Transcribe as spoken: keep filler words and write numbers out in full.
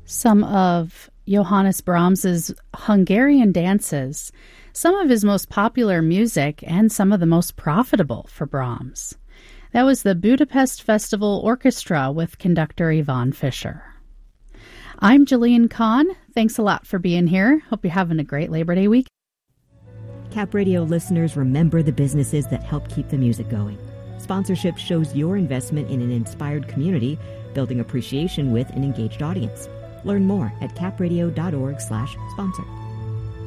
some of Johannes Brahms's Hungarian dances, some of his most popular music, and some of the most profitable for Brahms. That was the Budapest Festival Orchestra with conductor Yvonne Fisher. I'm Jillian Kahn. Thanks a lot for being here. Hope you're having a great Labor Day week. Cap Radio listeners, remember the businesses that help keep the music going. Sponsorship shows your investment in an inspired community, building appreciation with an engaged audience. Learn more at capradio.org slash sponsor.